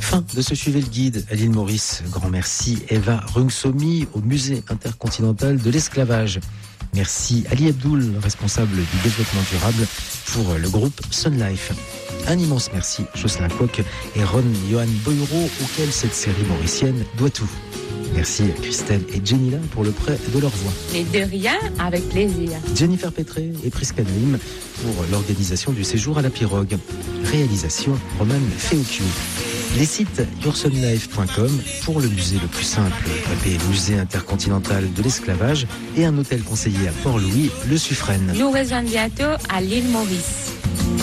Fin de ce Suivez le Guide à l'île Maurice. Grand merci Eva Rungsomi au Musée intercontinental de l'esclavage. Merci Ali Abdoul, responsable du développement durable pour le groupe Sun Life. Un immense merci Jocelyn Coq et Ron Johan Boyro, auquel cette série mauricienne doit tout. Merci Christelle et Jenila pour le prêt de leur voix. Mais de rien, avec plaisir. Jennifer Petré et Prisca Naïm pour l'organisation du séjour à la pirogue. Réalisation Roman Feocchio. Les sites yoursunlife.com pour le musée le plus simple, tapez Musée intercontinental de l'esclavage et un hôtel conseillé à Port-Louis, le Suffren. Nous rejoignons bientôt à l'île Maurice.